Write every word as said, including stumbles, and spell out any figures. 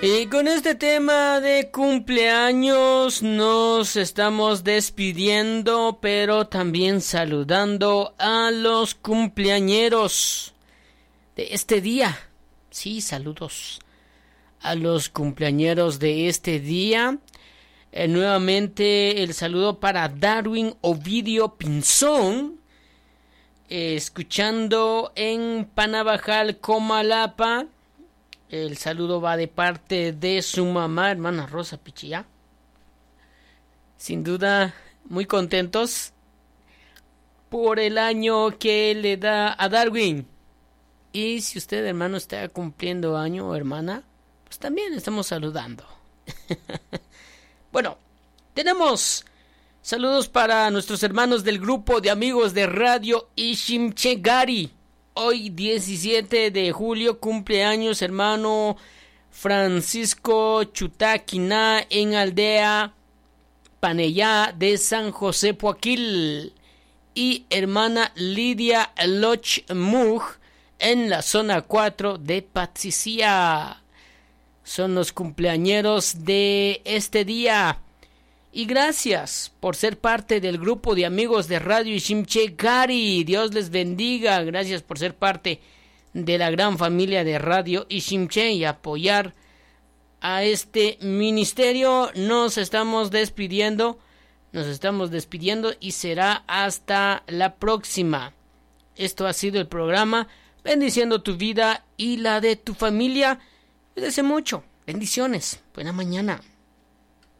Y con este tema de cumpleaños nos estamos despidiendo, pero también saludando a los cumpleañeros de este día. Sí, saludos a los cumpleañeros de este día. Eh, nuevamente el saludo para Darwin Ovidio Pinzón, eh, escuchando en Panabajal, Comalapa. El saludo va de parte de su mamá, hermana Rosa Pichilla. Sin duda, muy contentos por el año que le da a Darwin. Y si usted, hermano, está cumpliendo año o hermana, pues también estamos saludando. Bueno, tenemos saludos para nuestros hermanos del grupo de amigos de Radio Ishimchegari. Hoy diecisiete de julio cumpleaños hermano Francisco Chutaquina en aldea Panellá de San José Poaquil, y hermana Lidia Loch Mug en la zona cuatro de Patzicía. Son los cumpleañeros de este día. Y gracias por ser parte del grupo de amigos de Radio Ishimchegari. Dios les bendiga. Gracias por ser parte de la gran familia de Radio Ishimche y apoyar a este ministerio. Nos estamos despidiendo. Nos estamos despidiendo y será hasta la próxima. Esto ha sido el programa Bendiciendo tu vida y la de tu familia. Cuídese mucho. Bendiciones. Buena mañana.